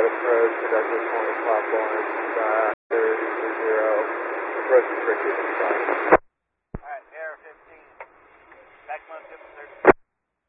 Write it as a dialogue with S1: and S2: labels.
S1: approach to Douglas Point platform, 30 approach restricted inside.
S2: Alright, Air 15.